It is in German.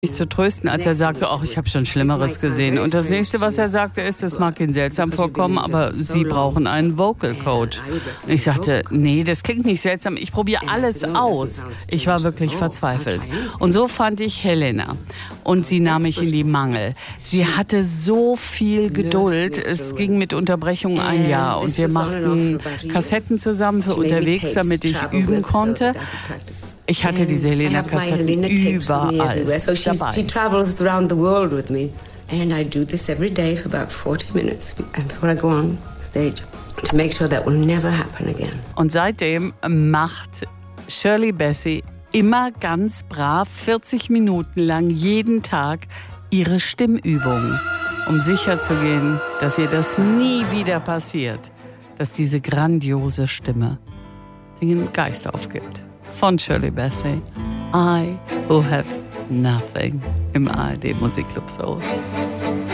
mich zu trösten, als er sagte, ach, ich habe schon Schlimmeres gesehen. Und das nächste, was er sagte, ist, es mag Ihnen seltsam vorkommen, aber Sie brauchen einen Vocal Coach. Und ich sagte, nee, das klingt nicht seltsam, ich probiere alles aus. Ich war wirklich verzweifelt. Und so fand ich Helena. Und sie nahm mich in die Mangel. Sie hatte so viel Geduld. Es ging mit Unterbrechung ein Jahr. Und wir machten Kassetten zusammen für unterwegs, damit ich üben konnte. Ich hatte diese Helena-Kassetten überall dabei. She travels around the world with me. And I do this every day for about 40 minutes before I go on stage to make sure that will never happen again. Und seitdem macht Shirley Bassey immer ganz brav 40 Minuten lang jeden Tag ihre Stimmübungen, um sicherzugehen, dass ihr das nie wieder passiert, dass diese grandiose Stimme den Geist aufgibt. Von Shirley Bassey, I Who Have Nothing im ARD Musikclub Soul.